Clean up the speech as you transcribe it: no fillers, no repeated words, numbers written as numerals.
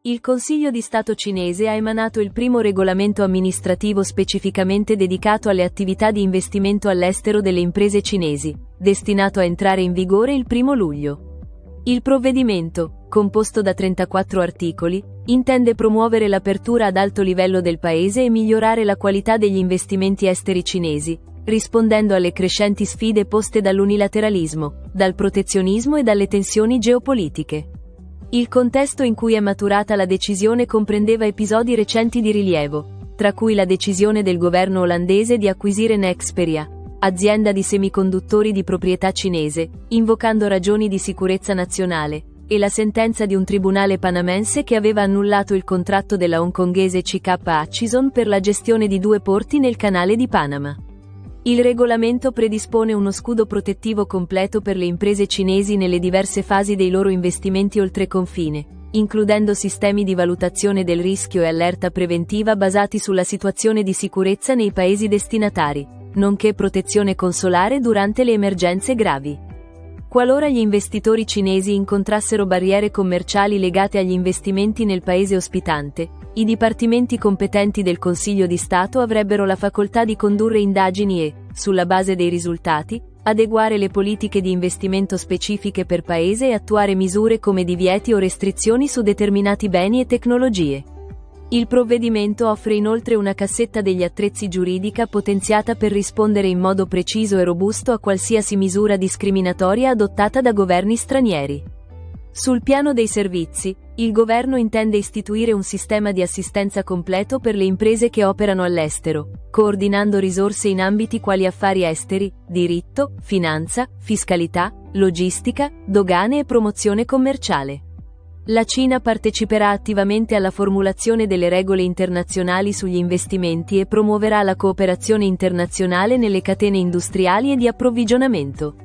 Il Consiglio di Stato cinese ha emanato il primo regolamento amministrativo specificamente dedicato alle attività di investimento all'estero delle imprese cinesi, destinato a entrare in vigore il 1 luglio. Il provvedimento, composto da 34 articoli, intende promuovere l'apertura ad alto livello del paese e migliorare la qualità degli investimenti esteri cinesi, rispondendo alle crescenti sfide poste dall'unilateralismo, dal protezionismo e dalle tensioni geopolitiche. Il contesto in cui è maturata la decisione comprendeva episodi recenti di rilievo, tra cui la decisione del governo olandese di acquisire Nexperia, azienda di semiconduttori di proprietà cinese, invocando ragioni di sicurezza nazionale, e la sentenza di un tribunale panamense che aveva annullato il contratto della hongkonghese CK Hutchison per la gestione di 2 porti nel canale di Panama. Il regolamento predispone uno scudo protettivo completo per le imprese cinesi nelle diverse fasi dei loro investimenti oltreconfine, includendo sistemi di valutazione del rischio e allerta preventiva basati sulla situazione di sicurezza nei paesi destinatari, nonché protezione consolare durante le emergenze gravi. Qualora gli investitori cinesi incontrassero barriere commerciali legate agli investimenti nel paese ospitante, i dipartimenti competenti del Consiglio di Stato avrebbero la facoltà di condurre indagini e, sulla base dei risultati, adeguare le politiche di investimento specifiche per paese e attuare misure come divieti o restrizioni su determinati beni e tecnologie. Il provvedimento offre inoltre una cassetta degli attrezzi giuridica potenziata per rispondere in modo preciso e robusto a qualsiasi misura discriminatoria adottata da governi stranieri. Sul piano dei servizi, il governo intende istituire un sistema di assistenza completo per le imprese che operano all'estero, coordinando risorse in ambiti quali affari esteri, diritto, finanza, fiscalità, logistica, dogane e promozione commerciale. La Cina parteciperà attivamente alla formulazione delle regole internazionali sugli investimenti e promuoverà la cooperazione internazionale nelle catene industriali e di approvvigionamento.